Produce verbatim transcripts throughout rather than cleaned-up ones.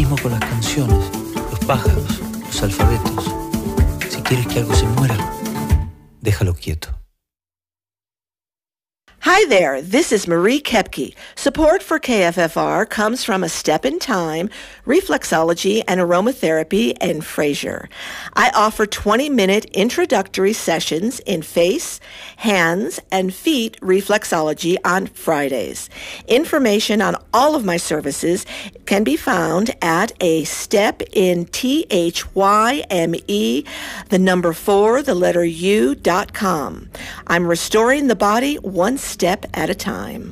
mismo con las canciones, los pájaros, los alfabetos. Si quieres que algo se muera, déjalo quieto. Hi there, this is Marie Kepke. Support for K F F R comes from A Step in Time, Reflexology and Aromatherapy in Fraser. I offer twenty-minute introductory sessions in face, hands, and feet reflexology on Fridays. Information on all of my services can be found at A Step in T H Y M E, the number four, the letter U, dot com. I'm restoring the body one step at a time.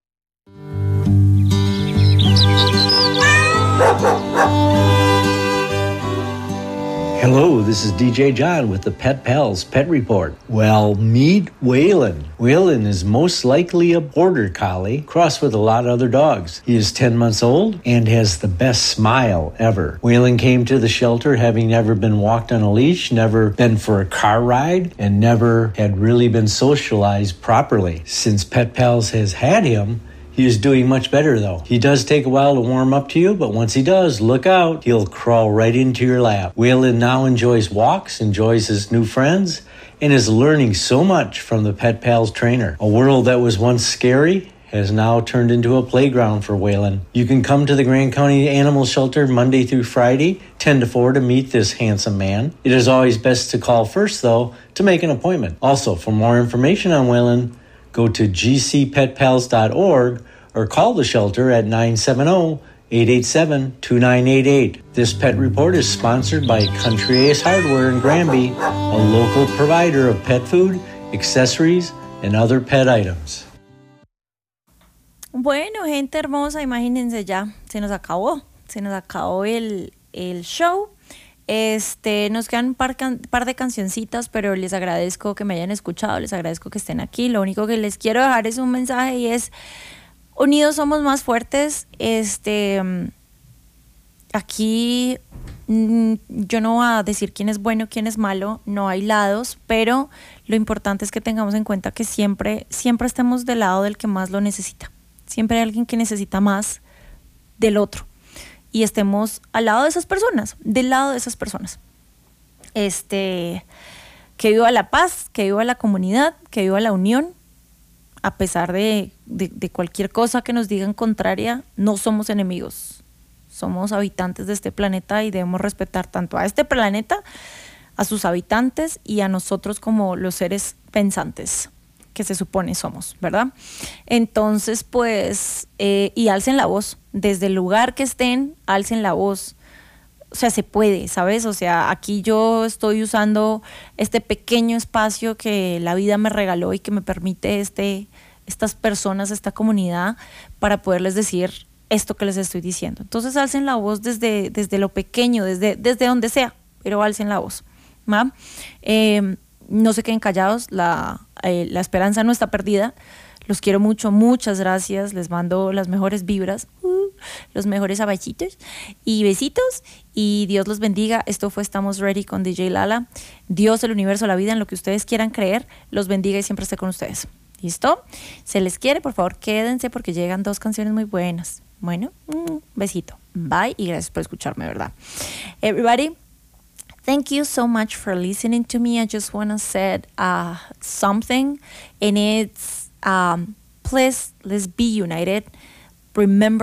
Hello, this is D J John with the Pet Pals Pet Report. Well, meet Waylon. Waylon is most likely a border collie, crossed with a lot of other dogs. He is ten months old and has the best smile ever. Waylon came to the shelter having never been walked on a leash, never been for a car ride, and never had really been socialized properly. Since Pet Pals has had him, he is doing much better, though. He does take a while to warm up to you, but once he does, look out. He'll crawl right into your lap. Waylon now enjoys walks, enjoys his new friends, and is learning so much from the Pet Pals trainer. A world that was once scary has now turned into a playground for Waylon. You can come to the Grand County Animal Shelter Monday through Friday, ten to four, to meet this handsome man. It is always best to call first, though, to make an appointment. Also, for more information on Waylon, go to g c pet pals dot org or call the shelter at nine seven zero, eight eight seven, two nine eight eight. This pet report is sponsored by Country Ace Hardware in Granby, a local provider of pet food, accessories, and other pet items. Bueno, gente hermosa, imagínense ya, se nos acabó, se nos acabó el, el show. Este, nos quedan un par, can, par de cancioncitas, pero les agradezco que me hayan escuchado, les agradezco que estén aquí. Lo único que les quiero dejar es un mensaje y es: unidos somos más fuertes. Este, aquí mm, yo no voy a decir quién es bueno, quién es malo, no hay lados, pero lo importante es que tengamos en cuenta que siempre, siempre estemos del lado del que más lo necesita. Siempre hay alguien que necesita más del otro. Y estemos al lado de esas personas, del lado de esas personas. Este, que viva la paz, que viva la comunidad, que viva la unión. A pesar de, de, de cualquier cosa que nos digan contraria, no somos enemigos. Somos habitantes de este planeta y debemos respetar tanto a este planeta, a sus habitantes y a nosotros como los seres pensantes que se supone somos, ¿verdad? Entonces, pues, eh, y alcen la voz, desde el lugar que estén, alcen la voz. O sea, se puede, ¿sabes? O sea, aquí yo estoy usando este pequeño espacio que la vida me regaló y que me permite este, estas personas, esta comunidad, para poderles decir esto que les estoy diciendo. Entonces, alcen la voz desde, desde lo pequeño, desde, desde donde sea, pero alcen la voz, ¿va? Eh, no se queden callados, la, eh, la esperanza no está perdida. Los quiero mucho, muchas gracias, les mando las mejores vibras, uh, los mejores abachitos y besitos, y Dios los bendiga. Esto fue Estamos Ready con D J Lala. Dios, el universo, la vida, en lo que ustedes quieran creer, los bendiga y siempre esté con ustedes. ¿Listo? Se les quiere, por favor quédense porque llegan dos canciones muy buenas. Bueno, un besito, bye y gracias por escucharme, ¿verdad? Everybody, thank you so much for listening to me. I just want to say uh, something, and it's um, please, let's be united. Remember